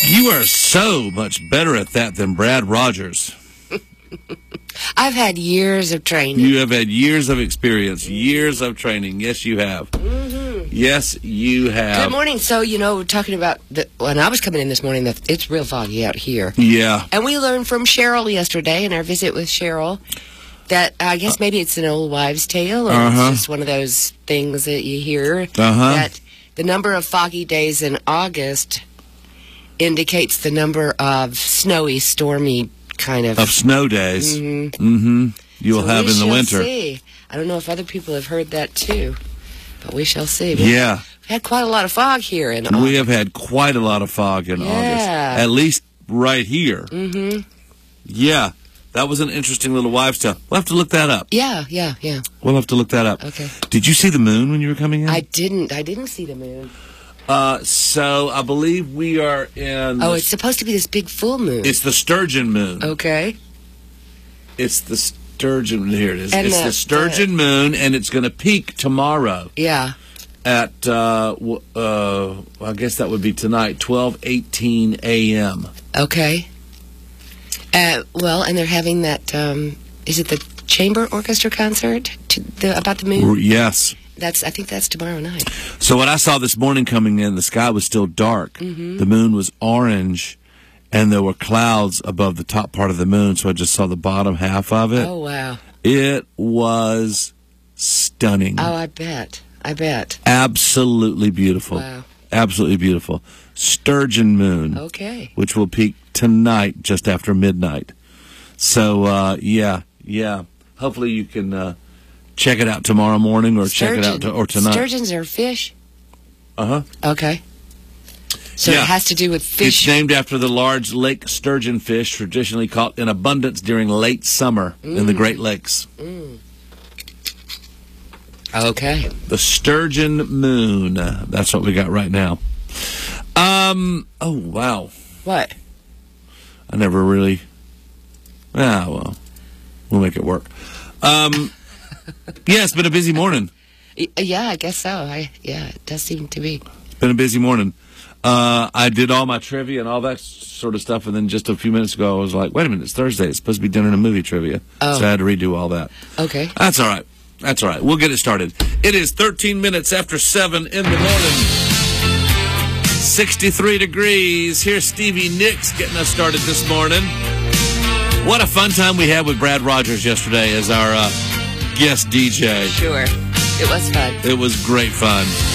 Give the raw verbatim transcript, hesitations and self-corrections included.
You are so much better at that than Brad Rogers. I've had years of training. You have had years of experience, years of training. Yes, you have. Mm-hmm. Yes, you have. Good morning. So, you know, we're talking about, the, when I was coming in this morning, that it's real foggy out here. Yeah. And we learned from Cheryl yesterday in our visit with Cheryl that I guess maybe it's an old wives' tale, or uh-huh. it's just one of those things that you hear, uh-huh. that the number of foggy days in August indicates the number of snowy, stormy kind of... Of snow days. Mm-hmm. Mm-hmm. You'll so have we in the shall winter. See. I don't know if other people have heard that too, but we shall see. We've yeah. had quite a lot of fog here in August. We have had quite a lot of fog in yeah. August. At least right here. Mm-hmm. Yeah. That was an interesting little wives' tale. We'll have to look that up. Yeah, yeah, yeah. We'll have to look that up. Okay. Did you see the moon when you were coming in? I didn't. I didn't see the moon. Uh, so I believe we are in... Oh, it's supposed to be this big full moon. It's the sturgeon moon. Okay. It's the sturgeon... Here it is. And it's the, the sturgeon the, moon, and it's going to peak tomorrow. Yeah. At, uh, uh, I guess that would be tonight, twelve eighteen a.m. Okay. Uh, well, and they're having that, um, is it the chamber orchestra concert to the, about the moon? Yes. That's. I think that's tomorrow night. So what I saw this morning coming in, the sky was still dark. Mm-hmm. The moon was orange, and there were clouds above the top part of the moon, so I just saw the bottom half of it. Oh, wow. It was stunning. Oh, I bet. I bet. Absolutely beautiful. Wow. Absolutely beautiful. Sturgeon moon. Okay. Which will peak tonight just after midnight. So, uh, yeah, yeah. Hopefully you can uh, check it out tomorrow morning or Sturgeon. check it out to, or tonight. Sturgeons are fish? Uh-huh. Okay. So yeah. it has to do with fish. It's named after the large lake sturgeon fish traditionally caught in abundance during late summer mm. in the Great Lakes. Mm. Okay. The sturgeon moon. That's what we got right now. Um. Oh, wow. What? I never really... Ah, well. We'll make it work. Um. Yeah, it's been a busy morning. Yeah, I guess so. I Yeah, it does seem to be. It's been a busy morning. Uh, I did all my trivia and all that sort of stuff, and then just a few minutes ago, I was like, wait a minute, it's Thursday. It's supposed to be dinner and a movie trivia. Oh. So I had to redo all that. Okay. That's all right. That's all right. We'll get it started. It is thirteen minutes after seven in the morning. sixty-three degrees. Here's Stevie Nicks getting us started this morning. What a fun time we had with Brad Rogers yesterday as our uh, guest D J. Sure. It was fun. It was great fun.